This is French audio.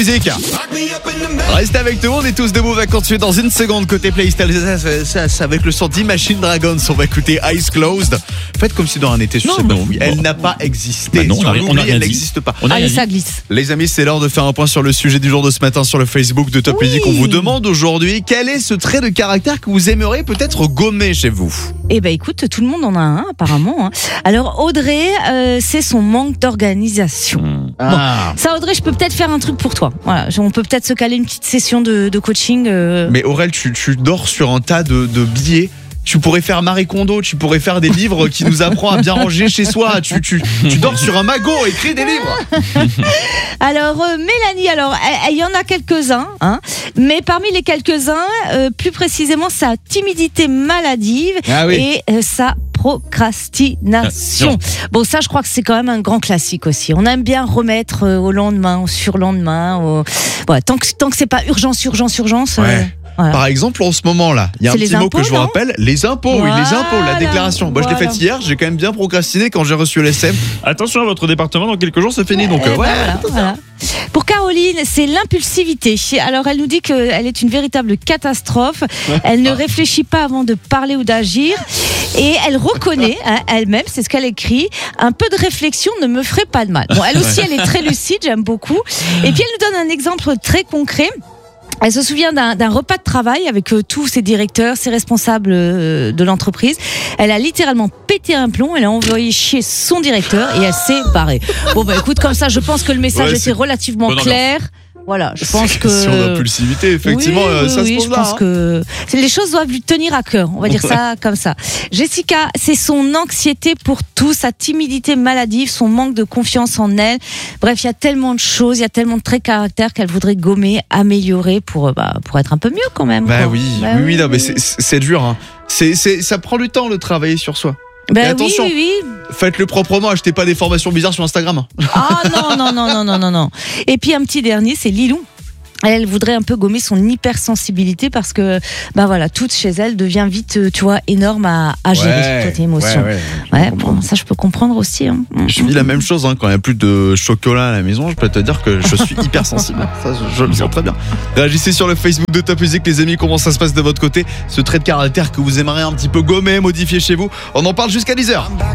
Musique. Restez avec nous, on est tous debout, on va continuer dans une seconde côté playlist. Ça avec le son d'Imagine Dragons, on va écouter Eyes Closed. Faites comme si dans un été, elle n'a pas existé. Bah non, si on a rien elle dit. n'existe pas. Allez, ça glisse. Les amis, c'est l'heure de faire un point sur le sujet du jour de ce matin sur le Facebook de Top Music. On vous demande aujourd'hui quel est ce trait de caractère que vous aimeriez peut-être gommer chez vous. Eh ben écoute, tout le monde en a un apparemment. Alors Audrey, c'est son manque d'organisation. Ah. Ça Audrey, je peux peut-être faire un truc pour toi. Voilà, on peut peut-être se caler une petite session de coaching. Mais Aurel, tu dors sur un tas de billets. Tu pourrais faire Marie Kondo, tu pourrais faire des livres qui nous apprend à bien ranger chez soi. Tu dors sur un magot, écris des livres. Alors Mélanie, il y en a quelques-uns, mais parmi les quelques-uns, plus précisément sa timidité maladive et sa procrastination. Bon, ça, je crois que c'est quand même un grand classique aussi. On aime bien remettre au lendemain, au surlendemain. Ouais, tant que c'est pas urgence. Voilà. Par exemple, en ce moment-là, il y a un petit mot que je vous rappelle, les impôts, voilà. les impôts, la déclaration. Moi, je l'ai faite hier, j'ai quand même bien procrastiné quand j'ai reçu l'SM. Attention à votre département, dans quelques jours, c'est fini. Donc, voilà. Pour Caroline, c'est l'impulsivité. Alors, elle nous dit qu'elle est une véritable catastrophe. Elle ne réfléchit pas avant de parler ou d'agir. Et elle reconnaît, elle-même, c'est ce qu'elle écrit, un peu de réflexion ne me ferait pas de mal. Bon, elle aussi, elle est très lucide, j'aime beaucoup. Et puis, elle nous donne un exemple très concret. Elle se souvient d'un repas de travail avec tous ses directeurs, ses responsables de l'entreprise. Elle a littéralement pété un plomb, elle a envoyé chier son directeur et elle s'est barrée. Bon bah écoute, comme ça je pense que le message était relativement clair. Voilà, je pense que sur l'impulsivité, effectivement, ça se pose là. Je pense que les choses doivent lui tenir à cœur. On va dire ça comme ça. Jessica, c'est son anxiété pour tout, sa timidité maladive, son manque de confiance en elle. Bref, il y a tellement de choses, il y a tellement de traits de caractère qu'elle voudrait gommer, améliorer pour être un peu mieux quand même. Non, mais c'est dur. Hein. Ça prend du temps de travailler sur soi. Ben attention, faites-le proprement, achetez pas des formations bizarres sur Instagram. Ah non. Et puis un petit dernier, c'est Lilou. Elle voudrait un peu gommer son hypersensibilité parce que tout chez elle devient vite énorme à gérer toutes tes émotions. Ça je peux comprendre aussi. Je vis la même chose quand il n'y a plus de chocolat à la maison, je peux te dire que je suis hypersensible. Ça je le sens très bien. Réagissez sur le Facebook de Top Music les amis, comment ça se passe de votre côté, ce trait de caractère que vous aimeriez un petit peu gommer, modifier chez vous. On en parle jusqu'à 10h.